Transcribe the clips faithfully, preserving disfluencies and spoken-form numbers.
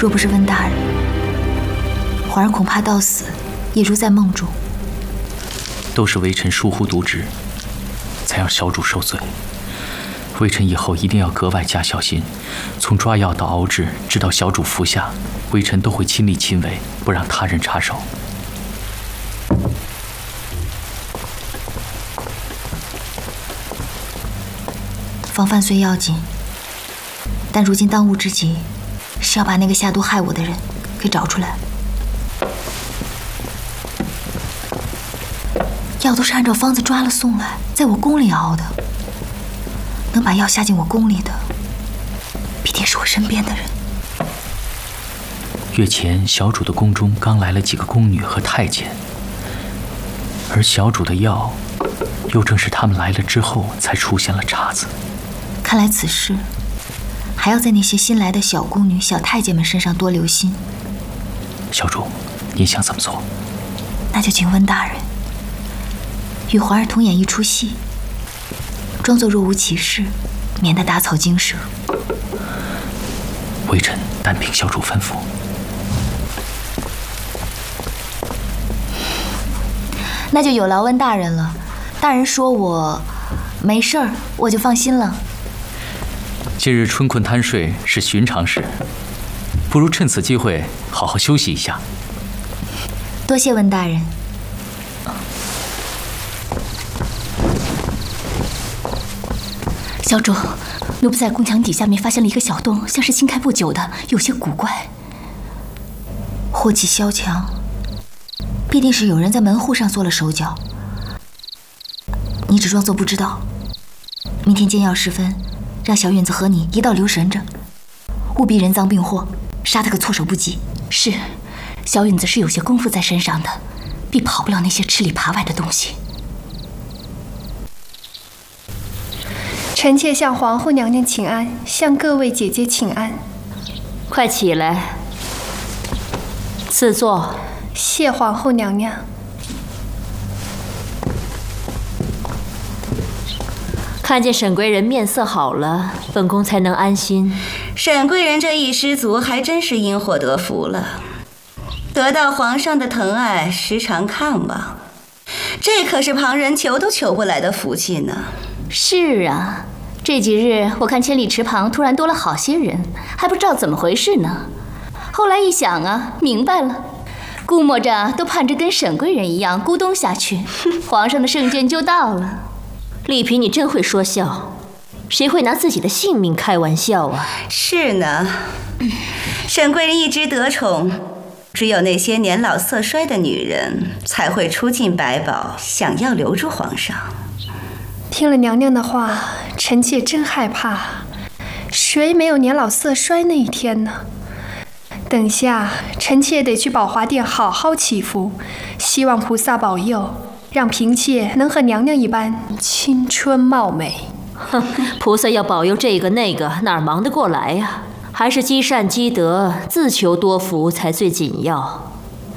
若不是温大人，皇上恐怕到死也如在梦中。 都是微臣疏忽渎职，才让小主受罪。微臣以后一定要格外加小心，从抓药到熬制，直到小主服下，微臣都会亲力亲为，不让他人插手。 防范虽要紧，但如今当务之急是要把那个下毒害我的人给找出来。药都是按照方子抓了送来，在我宫里熬的。能把药下进我宫里的，必定是我身边的人。 月前，小主的宫中刚来了几个宫女和太监，而小主的药，又正是他们来了之后才出现了岔子。 看来此事还要在那些新来的小宫女、小太监们身上多留心。 小主，您想怎么做？ 那就请温大人与皇儿同演一出戏，装作若无其事，免得打草惊蛇。 微臣但凭小主吩咐。 那就有劳温大人了。大人说我没事儿，我就放心了。 近日春困贪睡是寻常事，不如趁此机会好好休息一下。 多谢温大人。 小主，奴婢在宫墙底下面发现了一个小洞，像是新开不久的，有些古怪。 祸气萧墙，必定是有人在门户上做了手脚。你只装作不知道，明天煎药时分，让小允子和你一道留神着，务必人赃并获，杀他个措手不及。 是，小允子是有些功夫在身上的，必跑不了那些吃里扒外的东西。 臣妾向皇后娘娘请安，向各位姐姐请安。 快起来，赐座。 谢皇后娘娘。 看见沈贵人面色好了，本宫才能安心。 沈贵人这一失足还真是因祸得福了，得到皇上的疼爱，时常看望，这可是旁人求都求不来的福气呢。 是啊，这几日我看千里池旁突然多了好些人，还不知道怎么回事呢。后来一想啊，明白了，估摸着都盼着跟沈贵人一样咕咚下去，皇上的圣鉴就到了。 丽嫔，你真会说笑，谁会拿自己的性命开玩笑啊？ 是呢，沈贵人一直得宠，只有那些年老色衰的女人才会出尽百宝，想要留住皇上。 听了娘娘的话，臣妾真害怕，谁没有年老色衰那一天呢？等下臣妾得去宝华殿好好祈福，希望菩萨保佑，让嫔妾能和娘娘一般青春貌美。 哼，菩萨要保佑这个那个，哪儿忙得过来呀？还是积善积德，自求多福才最紧要。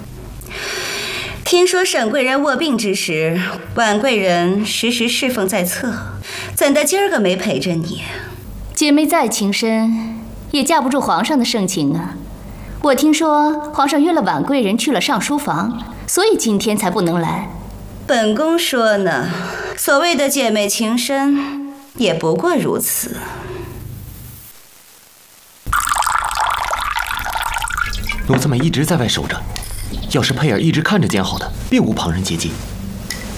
听说沈贵人卧病之时，婉贵人时时侍奉在侧，怎的今儿个没陪着你？ 姐妹再情深，也架不住皇上的盛情啊。我听说皇上约了婉贵人去了上书房，所以今天才不能来。 本宫说呢，所谓的姐妹情深，也不过如此。 奴才们一直在外守着，要是佩儿一直看着监好的，并无旁人接近。